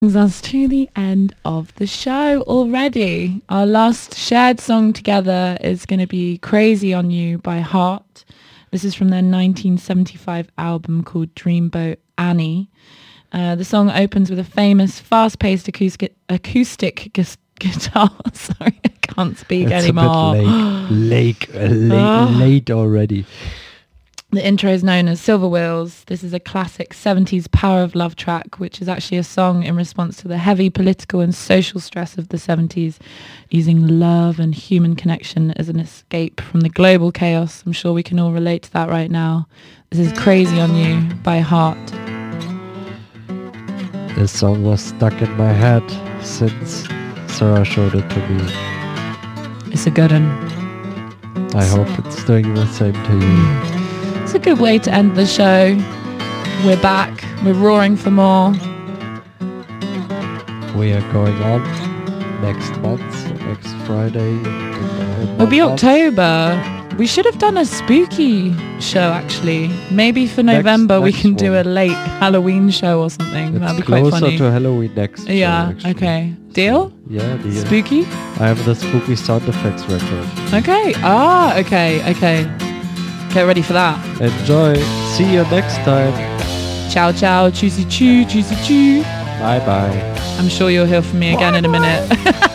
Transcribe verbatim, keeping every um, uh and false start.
brings us to the end of the show already. Our last shared song together is going to be Crazy on You by Heart. This is from their nineteen seventy-five album called Dreamboat Annie. Uh, the song opens with a famous fast-paced acoustic, acoustic gu- guitar. Sorry, I can't speak it's anymore. It's a bit late, late, uh, late, Oh. late already. The intro is known as Silver Wheels. This is a classic seventies power of love track, which is actually a song in response to the heavy political and social stress of the seventies, using love and human connection as an escape from the global chaos. I'm sure we can all relate to that right now. This is Crazy on You by Heart. This song was stuck in my head since Sarah showed it to me. It's a good one. I hope it's doing the same to you. It's a good way to end the show. We're back. We're roaring for more. We are going on next month, next Friday. It'll be October. We should have done a spooky show, actually. Maybe for November next, we next can do one. a late Halloween show or something. It's That'd be quite closer funny. to Halloween next. Yeah, show, okay. Deal? Yeah, deal. Spooky? I have the spooky sound effects record. Okay. Ah, okay, okay. Get ready for that. Enjoy. See you next time. Ciao, ciao. Choosy choo, choosy choo. Bye bye. I'm sure you'll hear from me again in a minute.